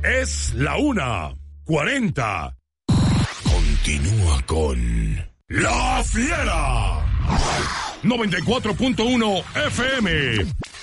Es la 1:40. Continúa con La Fiera. 94.1 FM.